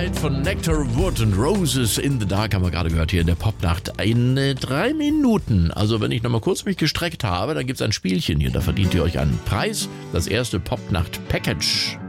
Moonlight von Nectar Wood und Roses in the Dark haben wir gerade gehört hier in der Popnacht. In 3 Minuten, also wenn ich nochmal kurz mich gestreckt habe, dann gibt es ein Spielchen hier, da verdient ihr euch einen Preis. Das erste Popnacht-Package.